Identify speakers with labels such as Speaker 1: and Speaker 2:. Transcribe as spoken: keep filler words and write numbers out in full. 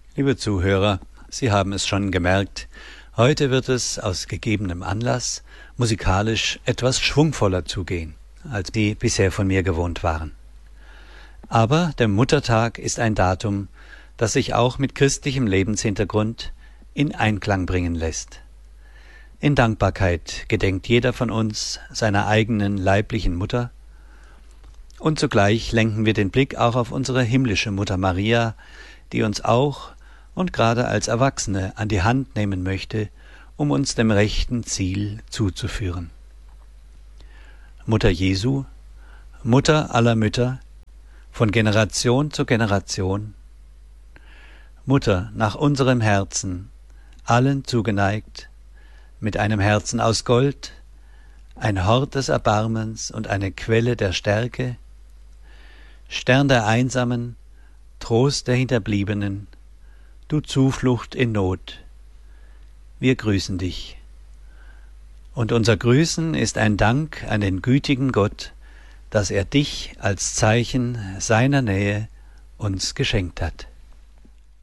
Speaker 1: Liebe Zuhörer, Sie haben es schon gemerkt, heute wird es aus gegebenem Anlass musikalisch etwas schwungvoller zugehen, als Sie bisher von mir gewohnt waren. Aber der Muttertag ist ein Datum, das sich auch mit christlichem Lebenshintergrund in Einklang bringen lässt. In Dankbarkeit gedenkt jeder von uns seiner eigenen leiblichen Mutter, und zugleich lenken wir den Blick auch auf unsere himmlische Mutter Maria, die uns auch und gerade als Erwachsene an die Hand nehmen möchte, um uns dem rechten Ziel zuzuführen. Mutter Jesu, Mutter aller Mütter, von Generation zu Generation, Mutter nach unserem Herzen, allen zugeneigt, mit einem Herzen aus Gold, ein Hort des Erbarmens und eine Quelle der Stärke, Stern der Einsamen, Trost der Hinterbliebenen, du Zuflucht in Not, wir grüßen dich. Und unser Grüßen ist ein Dank an den gütigen Gott, dass er dich als Zeichen seiner Nähe uns geschenkt hat.